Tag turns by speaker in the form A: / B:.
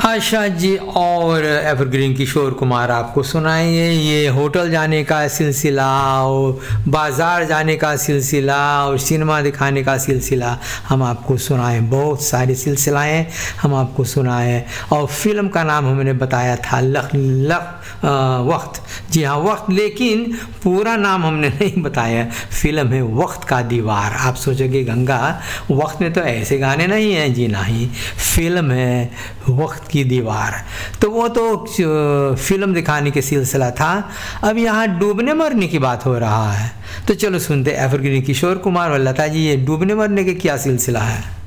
A: आशा जी और एवरग्रीन किशोर कुमार आपको सुनाएंगे ये होटल जाने का सिलसिला और बाज़ार जाने का सिलसिला और सिनेमा दिखाने का सिलसिला हम आपको सुनाएं। बहुत सारे सिलसिलाएं हम आपको सुनाएं और फिल्म का नाम हमने बताया था वक्त। जी हाँ, वक्त, लेकिन पूरा नाम हमने नहीं बताया। फिल्म है वक्त का दीवार। आप सोचोगे गंगा वक्त में तो ऐसे गाने नहीं हैं। जी नहीं, फिल्म है वक्त की दीवार। तो वो तो फिल्म दिखाने के सिलसिला था। अब यहाँ डूबने मरने की बात हो रहा है, तो चलो सुनते एवरग्रीन किशोर कुमार और लता जी ये डूबने मरने के क्या सिलसिला है।